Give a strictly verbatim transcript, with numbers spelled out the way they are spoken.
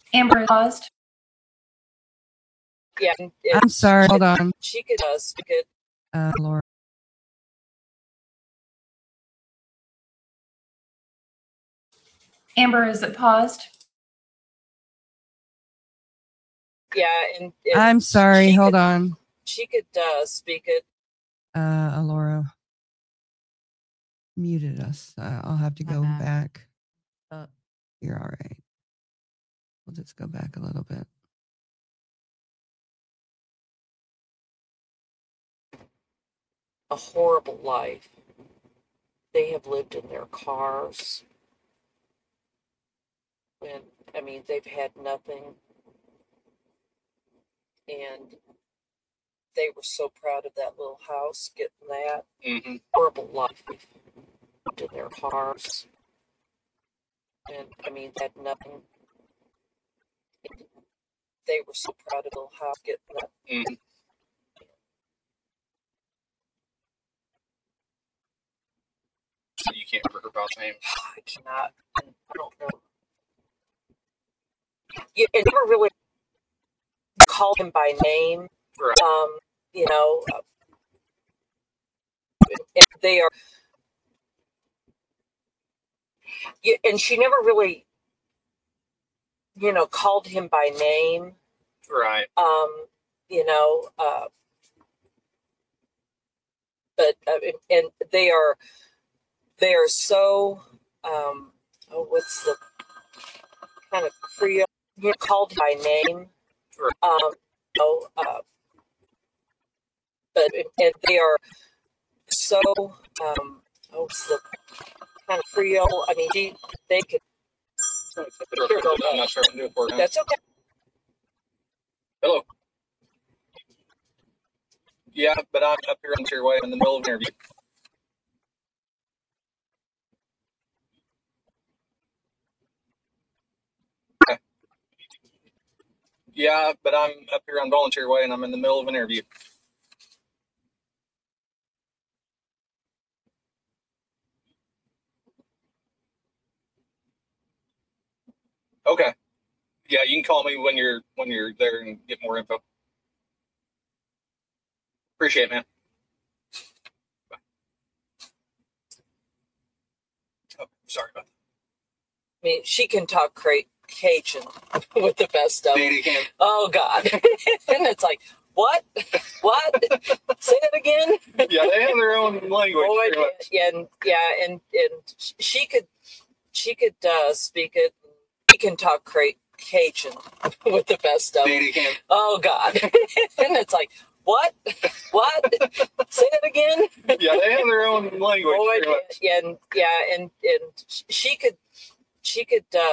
Amber paused. Yeah. and- and I'm sorry. she Hold could- on. She could uh, speak it. Uh, Laura. Amber, is it paused? Yeah, and, and I'm sorry. she Hold could, on. She could uh, speak it. Uh, Alora muted us. Uh, I'll have to My go bad. back. Uh, You're all right. We'll just go back a little bit. A horrible life. They have lived in their cars. And I mean, they've had nothing. And they were so proud of that little house, getting that. Mm-hmm. Horrible life. Lived in their cars. And I mean, they had nothing. And they were so proud of the little house, getting that. Mm-hmm. You can't remember her boss name. I cannot. I don't know. You, and never really call him by name. Right. Um, you know, uh, and they are. You, and she never really, you know, called him by name. Right. Um, you know, uh, but uh, and they are, they are so. Um, oh, what's the kind of Creole? You know, called by name. Right. Um, you know, uh, but and they are so. Um, oh, what's the kind of Creole? I mean, they, they could. Here, go, I'm not sure I can do it for her. That's okay. Hello. Yeah, but I'm up here on your way in the middle of an interview. Okay. Yeah, but I'm up here on Volunteer Way and I'm in the middle of an interview. Okay. Yeah, you can call me when you're when you're there and get more info. Appreciate it, man. Bye. Oh, sorry about that. I mean, she can talk cra- Cajun with the best of them. Daddy can. Oh, God. And it's like, what? What? Say it again? Yeah, they have their own language. Boy, pretty much. yeah, and yeah, and and she could she could uh, speak it. She can talk cra- Cajun with the best of them. Daddy can. Oh, God. And it's like, what? What? Say it again? Yeah, they have their own language. Boy, pretty much. yeah, and yeah, and and she could she could uh,